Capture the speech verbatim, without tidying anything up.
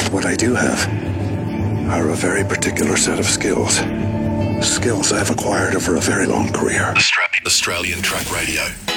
What I do have are a very particular set of skills. Skills I've acquired over a very long career. Australian Truck Radio.